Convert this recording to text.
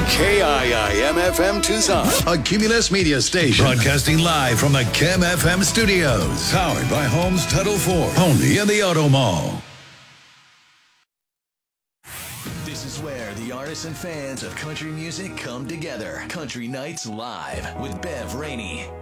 KIIM-FM Tucson, a Cumulus Media station. Broadcasting live from the Chem FM studios. Powered by Homes Title 4. Only in the Auto Mall. This is where the artists and fans of country music come together. Country Nights Live with Bev Rainey.